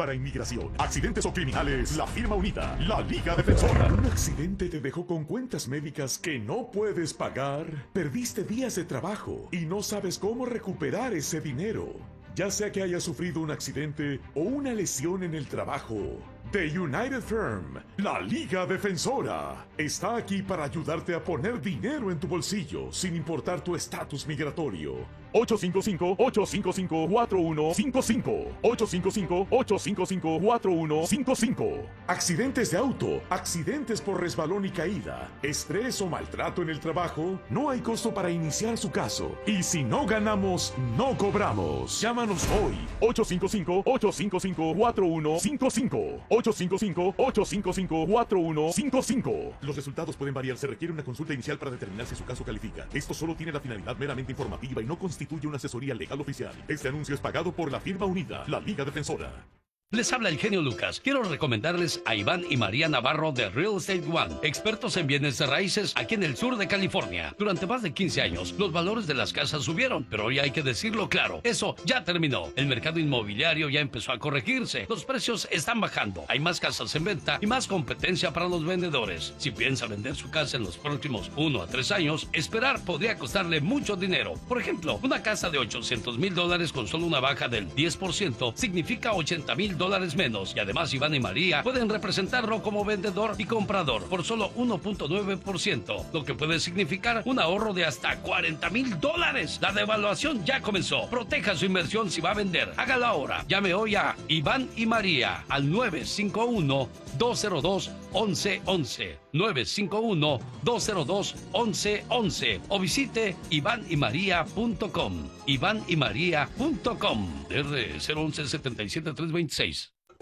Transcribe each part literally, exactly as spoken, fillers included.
Para inmigración, accidentes o criminales, la firma unida, la Liga Defensora. ¿Un accidente te dejó con cuentas médicas que no puedes pagar? ¿Perdiste días de trabajo y no sabes cómo recuperar ese dinero? Ya sea que hayas sufrido un accidente o una lesión en el trabajo, The United Firm, la Liga Defensora, está aquí para ayudarte a poner dinero en tu bolsillo sin importar tu estatus migratorio. ocho cinco cinco, ocho cinco cinco, cuatro uno cinco cinco. ocho cinco cinco, ocho cinco cinco, cuatro uno cinco cinco. Accidentes de auto, accidentes por resbalón y caída, estrés o maltrato en el trabajo, no hay costo para iniciar su caso. Y si no ganamos, no cobramos. Llámanos hoy. ocho cinco cinco, ocho cinco cinco, cuatro uno cinco cinco. ocho cinco cinco, ocho cinco cinco, cuatro uno cinco cinco. Los resultados pueden variar. Se requiere una consulta inicial para determinar si su caso califica. Esto solo tiene la finalidad meramente informativa y no constituye una asesoría legal oficial. Este anuncio es pagado por la firma unida, la Liga Defensora. Les habla el genio Lucas. Quiero recomendarles a Iván y María Navarro de Real Estate One, expertos en bienes de raíces aquí en el sur de California. Durante más de quince años, los valores de las casas subieron, pero hoy hay que decirlo claro, eso ya terminó. El mercado inmobiliario ya empezó a corregirse, los precios están bajando, hay más casas en venta y más competencia para los vendedores. Si piensa vender su casa en los próximos uno a tres años, esperar podría costarle mucho dinero. Por ejemplo, una casa de ochocientos mil dólares con solo una baja del diez por ciento significa ochenta mil dólares menos, y además Iván y María pueden representarlo como vendedor y comprador por solo uno punto nueve por ciento, lo que puede significar un ahorro de hasta cuarenta mil dólares. La devaluación ya comenzó. Proteja su inversión si va a vender. Hágalo ahora. Llame hoy a Iván y María al nueve cinco uno, dos cero dos, once once. nueve cinco uno, dos cero dos, once once o visite iván y maría punto com. iván y maría punto com. R cero once, setenta y siete, trescientos veintiséis.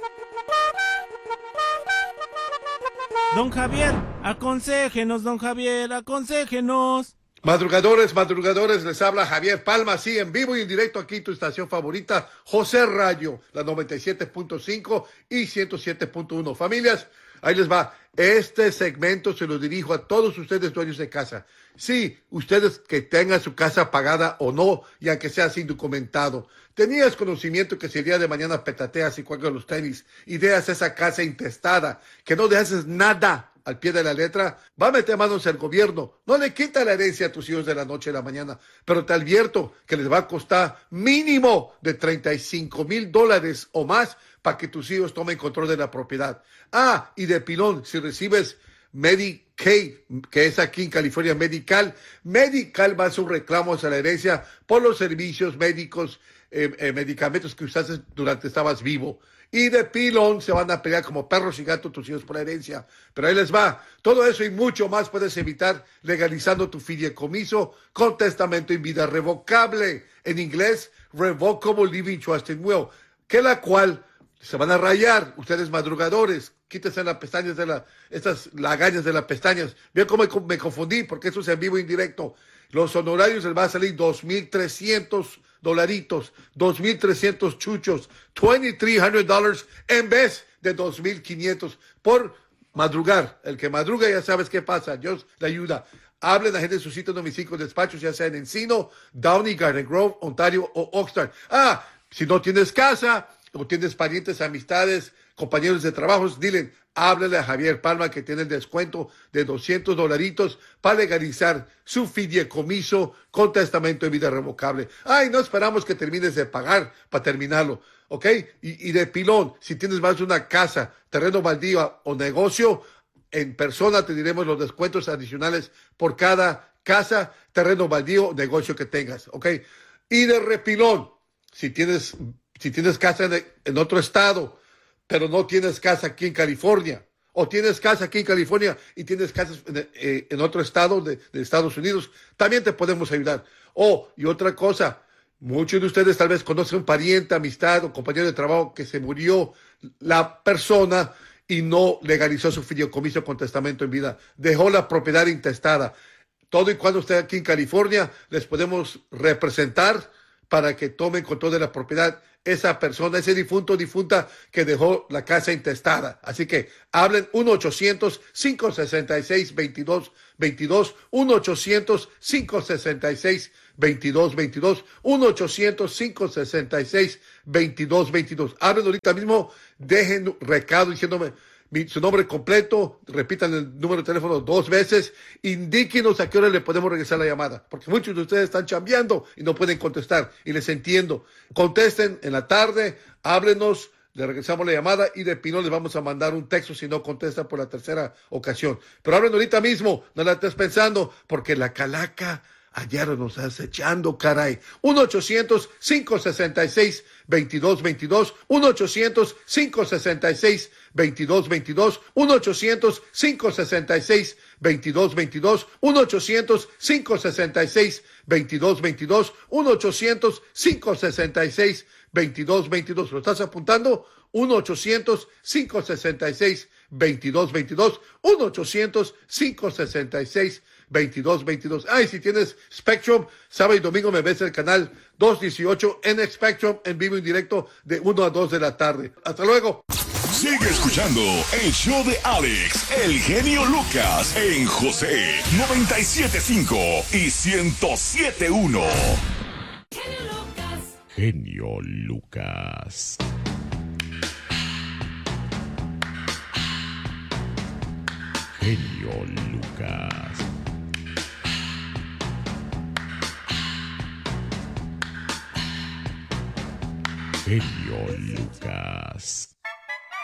Don Javier, aconséjenos, don Javier, aconséjenos. Madrugadores, madrugadores, les habla Javier Palma, sí, en vivo y en directo aquí tu estación favorita, José Radio, la noventa y siete punto cinco y ciento siete punto uno. Familias, ahí les va. Este segmento se lo dirijo a todos ustedes dueños de casa. Sí, ustedes que tengan su casa pagada o no, y aunque sea sin documentado. ¿Tenías conocimiento que si el día de mañana petateas y cuelgas los tenis y dejas esa casa intestada, que no dejas nada al pie de la letra? Va a meter manos el gobierno. No le quita la herencia a tus hijos de la noche a la mañana, pero te advierto que les va a costar mínimo de treinta y cinco mil dólares o más para que tus hijos tomen control de la propiedad. Ah, y de pilón, si recibes Medicaid, que es aquí en California, Medical, Medical va a hacer un reclamo hacia la herencia por los servicios médicos, eh, eh, medicamentos que usaste durante estabas vivo. Y de pilón se van a pelear como perros y gatos tus hijos por la herencia. Pero ahí les va. Todo eso y mucho más puedes evitar legalizando tu fideicomiso con testamento en vida revocable. En inglés, Revocable Living Trust and Will, que la cual se van a rayar ustedes madrugadores. Quítense las pestañas de la, estas lagañas de las pestañas. Vean cómo me confundí, porque eso es en vivo y en directo. Los honorarios les va a salir dos mil trescientos dolaritos, dos mil trescientos chuchos, dos mil trescientos dólares en vez de dos mil quinientos por madrugar. El que madruga ya sabes qué pasa. Dios le ayuda. Hablen a gente de sus sitios de mis cinco despachos, ya sea en Encino, Downey, Garden Grove, Ontario o Oxnard. Ah, si no tienes casa o tienes parientes, amistades, compañeros de trabajo, dile, háblale a Javier Palma que tiene el descuento de doscientos dolaritos para legalizar su fideicomiso con testamento de vida revocable. Ay, no esperamos que termines de pagar para terminarlo, ¿ok? Y, y de pilón, si tienes más de una casa, terreno baldío o negocio, en persona te diremos los descuentos adicionales por cada casa, terreno baldío o negocio que tengas, ¿ok? Y de repilón, si tienes, si tienes casa en, en otro estado, pero no tienes casa aquí en California, o tienes casa aquí en California y tienes casas en, eh, en otro estado de, de Estados Unidos, también te podemos ayudar. Oh, y otra cosa, muchos de ustedes tal vez conocen un pariente, amistad o compañero de trabajo que se murió la persona y no legalizó su fideicomiso con testamento en vida, dejó la propiedad intestada. Todo y cuando esté aquí en California, les podemos representar para que tomen control de la propiedad esa persona, ese difunto o difunta que dejó la casa intestada. Así que hablen uno ochocientos, cinco seis seis, dos dos dos dos, uno ochocientos, cinco seis seis, veintidós veintidós, uno ochocientos, cinco sesenta y seis, veintidós veintidós. Hablen ahorita mismo, dejen un recado diciéndome mi, su nombre completo, repitan el número de teléfono dos veces, indíquenos a qué hora le podemos regresar la llamada, porque muchos de ustedes están chambeando y no pueden contestar, y les entiendo. Contesten en la tarde, háblenos, le regresamos la llamada y de Pino les vamos a mandar un texto si no contesta por la tercera ocasión. Pero hablen ahorita mismo, no la estés pensando, porque la calaca ayer nos está acechando, caray. uno ochocientos, cinco sesenta y seis, veintidós veintidós, uno ochocientos, cinco sesenta y seis, veintidós veintidós, uno ochocientos, cinco sesenta y seis, veintidós veintidós, uno ochocientos, cinco sesenta y seis, veintidós veintidós, uno ochocientos, cinco sesenta y seis, veintidós veintidós. ¿Lo estás apuntando? uno ochocientos, cinco sesenta y seis, veintidós veintidós, uno ochocientos, cinco sesenta y seis, veintidós veintidós. Ay, si tienes Spectrum, sábado y domingo me ves el canal doscientos dieciocho en Spectrum, en vivo y directo de una a dos de la tarde. Hasta luego. Sigue escuchando el show de Alex, el genio Lucas, en José noventa y siete punto cinco y ciento siete punto uno. Genio Lucas. Genio Lucas. Genio Lucas.